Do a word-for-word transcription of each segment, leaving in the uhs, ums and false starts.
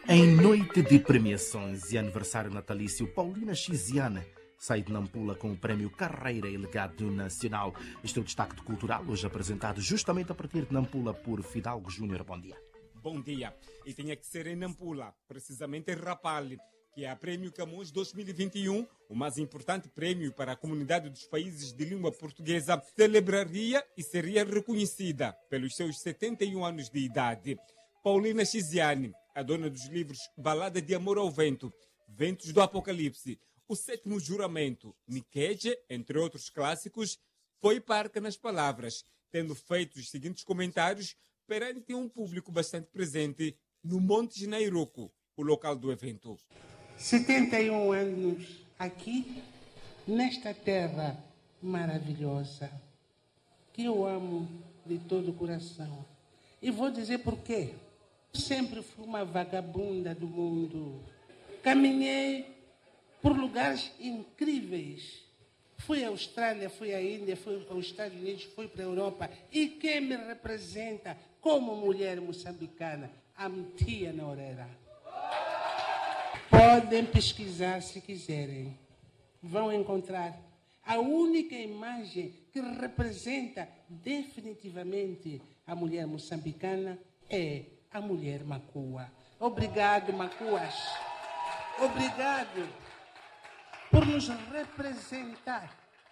Em noite de premiações e aniversário natalício, Paulina Chiziane sai de Nampula com o prémio Carreira e Legado Nacional. Este é o destaque cultural, hoje apresentado justamente a partir de Nampula por Fidalgo Júnior. Bom dia. Bom dia. E tinha que ser em Nampula, precisamente em Rapalli, que é a Prémio Camões dois mil e vinte e um, o mais importante prémio para a comunidade dos países de língua portuguesa, celebraria e seria reconhecida pelos seus setenta e um anos de idade. Paulina Chiziane, a dona dos livros Balada de Amor ao Vento, Ventos do Apocalipse, O Sétimo Juramento, Niqueje, entre outros clássicos, foi parca nas palavras, tendo feito os seguintes comentários perante um público bastante presente no Monte Jinairoco, o local do evento. setenta e um anos aqui, nesta terra maravilhosa, que eu amo de todo o coração. E vou dizer por quê. Sempre fui uma vagabunda do mundo. Caminhei por lugares incríveis. Fui à Austrália, fui à Índia, fui aos Estados Unidos, fui para a Europa. E quem me representa como mulher moçambicana? A Mtia Noreira. Podem pesquisar se quiserem. Vão encontrar a única imagem que representa definitivamente a mulher moçambicana é a mulher Macua. Obrigado, Macuas. Obrigado por nos representar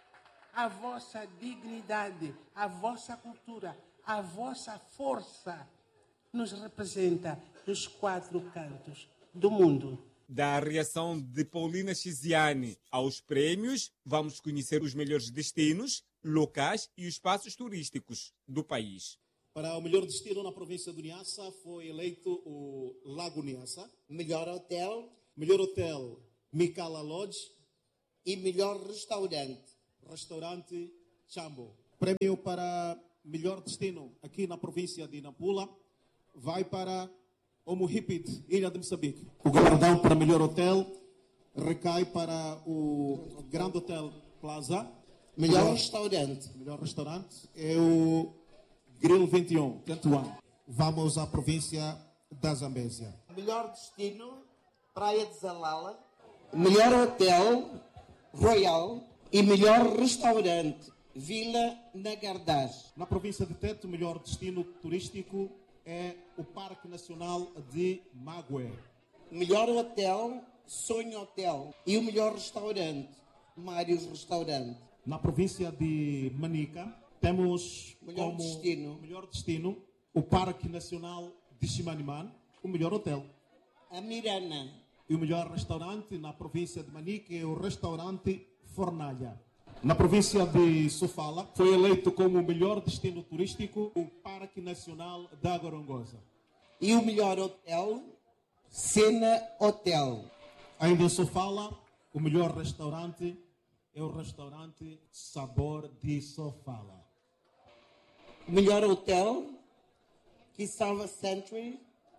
a vossa dignidade, a vossa cultura, a vossa força. Nos representa nos quatro cantos do mundo. Da reação de Paulina Chiziane aos prémios, vamos conhecer os melhores destinos, locais e espaços turísticos do país. Para o melhor destino na província do Niassa foi eleito o Lago Niassa. Melhor hotel. Melhor hotel, Mikala Lodge. E melhor restaurante. Restaurante Chambo. Prêmio para melhor destino aqui na província de Nampula vai para o Muhipit, Ilha de Moçambique. O galardão para melhor hotel recai para o Grand Hotel Plaza. Melhor, melhor restaurante. Melhor restaurante é o Grill vinte e um, Cantuan. Vamos à província da Zambésia. Melhor destino, Praia de Zalala. Melhor hotel, Royal. E melhor restaurante, Vila Nagardaz. Na província de Tete, o melhor destino turístico é o Parque Nacional de Magué. Melhor hotel, Sonho Hotel. E o melhor restaurante, Mários Restaurante. Na província de Manica, temos melhor como destino. melhor destino o Parque Nacional de Chimanimane, o melhor hotel. A Mirana. E o melhor restaurante na província de Manica é o restaurante Fornalha. Na província de Sofala, foi eleito como o melhor destino turístico o Parque Nacional da Gorongosa. E o melhor hotel, Sena Hotel. Ainda em Sofala, o melhor restaurante é o restaurante Sabor de Sofala. O melhor hotel, Kisava Century.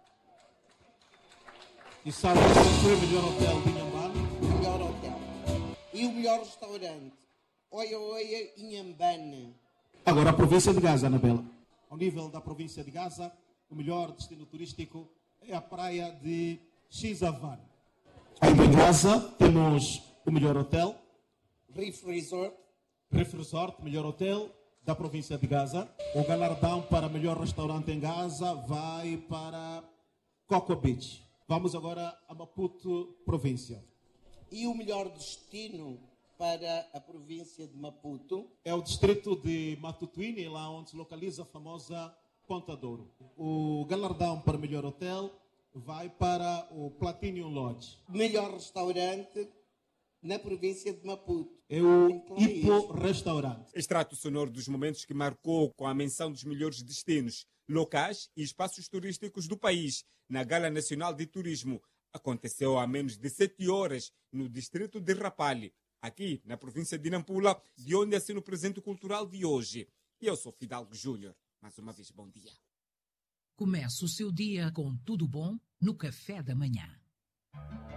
Kisava Century, melhor hotel de Inhambane. Melhor hotel. E o melhor restaurante, Oia Oia Inhambane. Agora a província de Gaza, Anabela. Ao nível da província de Gaza, o melhor destino turístico é a praia de Chizavan. Ainda em Gaza temos o melhor hotel. Reef Resort. Reef Resort, melhor hotel da província de Gaza. O galardão para melhor restaurante em Gaza vai para Coco Beach. Vamos agora a Maputo, província. E o melhor destino para a província de Maputo é o distrito de Matutuine, lá onde se localiza a famosa Ponta Douro. O galardão para melhor hotel vai para o Platinum Lodge. Melhor restaurante na província de Maputo. É o Ipo Restaurante. Extrato sonoro dos momentos que marcou com a menção dos melhores destinos, locais e espaços turísticos do país na Gala Nacional de Turismo. Aconteceu há menos de sete horas no distrito de Rapalli, aqui na província de Nampula, de onde assina o presente cultural de hoje. E eu sou Fidalgo Júnior. Mais uma vez, bom dia. Comece o seu dia com tudo bom no café da manhã.